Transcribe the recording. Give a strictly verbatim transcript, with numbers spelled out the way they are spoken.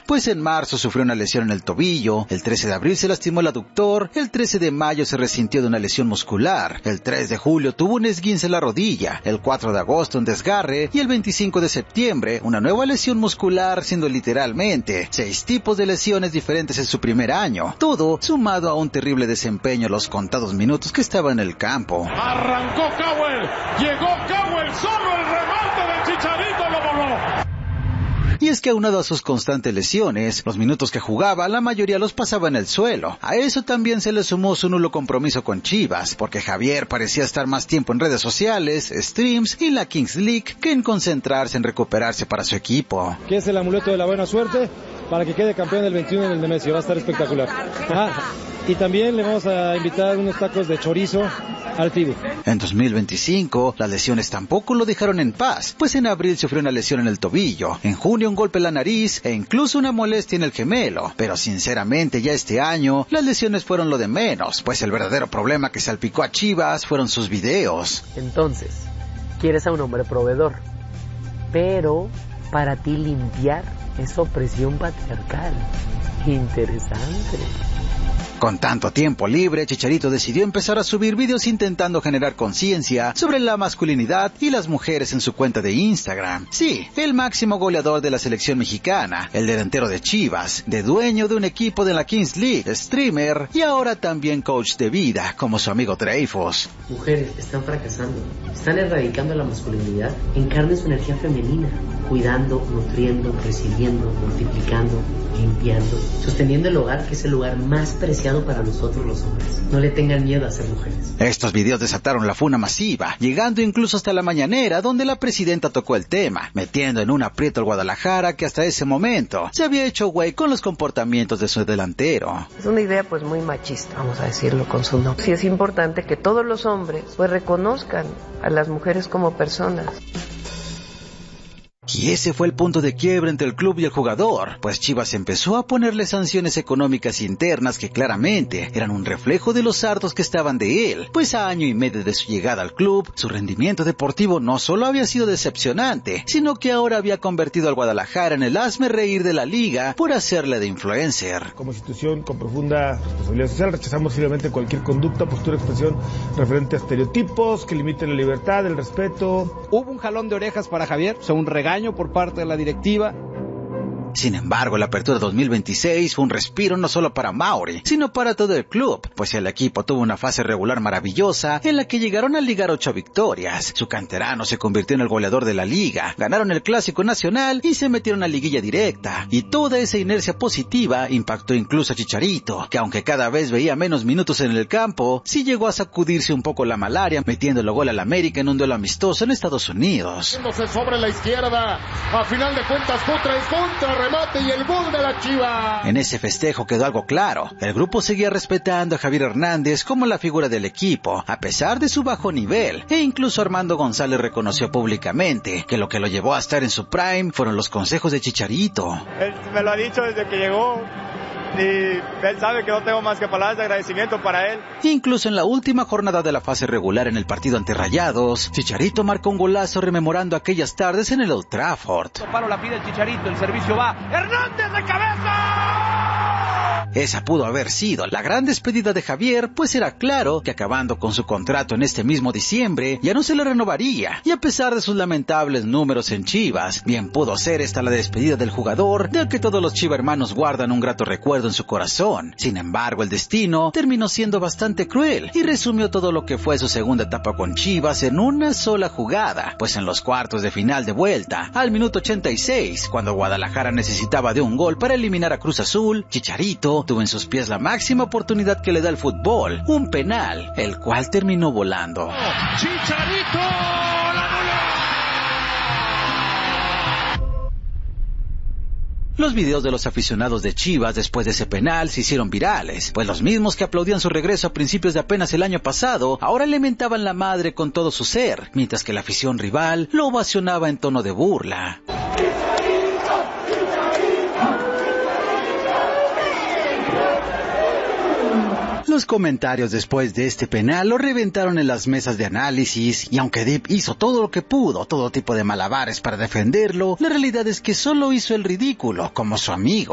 pues en marzo sufrió una lesión en el tobillo, el trece de abril se lastimó el aductor, el trece de mayo se resintió de una lesión muscular, el tres de julio tuvo un esguince en la rodilla, el cuatro de agosto un desgarre y el veinticinco de septiembre una nueva lesión muscular, siendo literalmente seis tipos de lesiones diferentes en su primer año, todo sumado a un terrible desempeño los contados minutos que estaba en el campo. Arrancó Cowell, llegó Cowell, solo el remate del Chicharito lo voló. Y es que aunado a sus constantes lesiones, los minutos que jugaba la mayoría los pasaba en el suelo. A eso también se le sumó su nulo compromiso con Chivas, porque Javier parecía estar más tiempo en redes sociales, streams y la Kings League que en concentrarse en recuperarse para su equipo. Que es el amuleto de la buena suerte para que quede campeón del veintiuno en el Nemesio, va a estar espectacular. Ah, y también le vamos a invitar unos tacos de chorizo al Fibu. En dos mil veinticinco, las lesiones tampoco lo dejaron en paz, pues en abril sufrió una lesión en el tobillo, en junio un golpe en la nariz e incluso una molestia en el gemelo. Pero sinceramente ya este año, las lesiones fueron lo de menos, pues el verdadero problema que salpicó a Chivas fueron sus videos. Entonces, quieres a un hombre proveedor, pero para ti limpiar es opresión patriarcal. Interesante. Con tanto tiempo libre, Chicharito decidió empezar a subir videos intentando generar conciencia sobre la masculinidad y las mujeres en su cuenta de Instagram. Sí, el máximo goleador de la selección mexicana, el delantero de Chivas, de dueño de un equipo de la Kings League, streamer y ahora también coach de vida, como su amigo Dreyfus. Mujeres están fracasando, están erradicando la masculinidad, encarnen su energía femenina, cuidando, nutriendo, recibiendo, multiplicando, limpiando, sosteniendo el hogar, que es el lugar más preciado para nosotros los hombres. No le tengan miedo a ser mujeres. Estos videos desataron la funa masiva, llegando incluso hasta la mañanera, donde la presidenta tocó el tema, metiendo en un aprieto al Guadalajara, que hasta ese momento se había hecho güey con los comportamientos de su delantero. Es una idea pues muy machista, vamos a decirlo con su nombre. Sí es importante que todos los hombres pues reconozcan a las mujeres como personas. Y ese fue el punto de quiebre entre el club y el jugador, pues Chivas empezó a ponerle sanciones económicas internas que claramente eran un reflejo de los hartos que estaban de él, pues a año y medio de su llegada al club, su rendimiento deportivo no solo había sido decepcionante, sino que ahora había convertido al Guadalajara en el hazme reír de la liga por hacerle de influencer. Como institución con profunda responsabilidad social, rechazamos firmemente cualquier conducta, postura, expresión referente a estereotipos que limiten la libertad, el respeto. Hubo un jalón de orejas para Javier, o sea, un regaño por parte de la directiva. Sin embargo, la apertura dos mil veintiséis fue un respiro no solo para Mauri, sino para todo el club, pues el equipo tuvo una fase regular maravillosa en la que llegaron a ligar ocho victorias. Su canterano se convirtió en el goleador de la liga, ganaron el Clásico Nacional y se metieron a liguilla directa. Y toda esa inercia positiva impactó incluso a Chicharito, que aunque cada vez veía menos minutos en el campo, sí llegó a sacudirse un poco la malaria, metiéndole gol al América en un duelo amistoso en Estados Unidos. Sobre la izquierda, a final de cuentas contra el contra remate y el gol de la Chiva. En ese festejo quedó algo claro, el grupo seguía respetando a Javier Hernández como la figura del equipo, a pesar de su bajo nivel, e incluso Armando González reconoció públicamente que lo que lo llevó a estar en su prime fueron los consejos de Chicharito. Él me lo ha dicho desde que llegó, y él sabe que no tengo más que palabras de agradecimiento para él. Incluso en la última jornada de la fase regular en el partido ante Rayados, Chicharito marcó un golazo rememorando aquellas tardes en el Old Trafford. Palo la pide el Chicharito, el servicio va. ¡Hernández de cabeza! Esa pudo haber sido la gran despedida de Javier, pues era claro que acabando con su contrato en este mismo diciembre, ya no se le renovaría, y a pesar de sus lamentables números en Chivas, bien pudo ser esta la despedida del jugador, del que todos los chivermanos guardan un grato recuerdo en su corazón. Sin embargo, el destino terminó siendo bastante cruel, y resumió todo lo que fue su segunda etapa con Chivas en una sola jugada, pues en los cuartos de final de vuelta, al minuto ochenta y seis, cuando Guadalajara necesitaba de un gol para eliminar a Cruz Azul, Chicharito tuvo en sus pies la máxima oportunidad que le da el fútbol, un penal, el cual terminó volando. ¡Chicharito! ¡La Los videos de los aficionados de Chivas después de ese penal se hicieron virales, pues los mismos que aplaudían su regreso a principios de apenas el año pasado, ahora le mentaban la madre con todo su ser, mientras que la afición rival lo ovacionaba en tono de burla. Los comentarios después de este penal lo reventaron en las mesas de análisis, y aunque Deep hizo todo lo que pudo, todo tipo de malabares para defenderlo, la realidad es que solo hizo el ridículo, como su amigo.